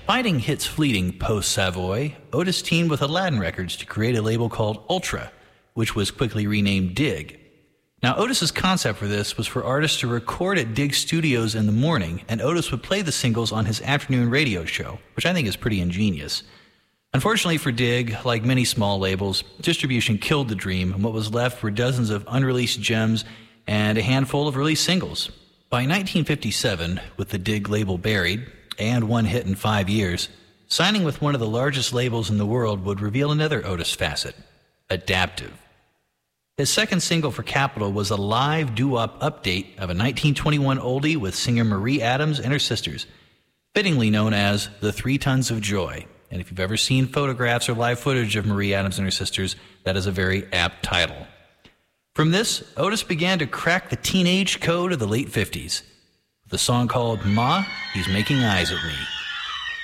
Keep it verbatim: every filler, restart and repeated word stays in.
Finding hits fleeting post-Savoy, Otis teamed with Aladdin Records to create a label called Ultra, which was quickly renamed Dig. Now, Otis's concept for this was for artists to record at Dig Studios in the morning, and Otis would play the singles on his afternoon radio show, which I think is pretty ingenious. Unfortunately for Dig, like many small labels, distribution killed the dream, and what was left were dozens of unreleased gems and a handful of released singles. By nineteen fifty-seven, with the Dig label buried, and one hit in five years, signing with one of the largest labels in the world would reveal another Otis facet, adaptive. His second single for Capitol was a live doo-wop update of a nineteen twenty-one oldie with singer Marie Adams and her sisters, fittingly known as The Three Tons of Joy. And if you've ever seen photographs or live footage of Marie Adams and her sisters, that is a very apt title. From this, Otis began to crack the teenage code of the late fifties. With a song called Ma, He's Making Eyes at Me.